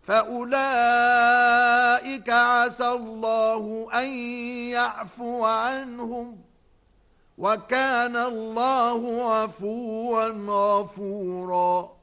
فأولئك عسى الله أن يعفو عنهم، وكان الله عفوا غفورا.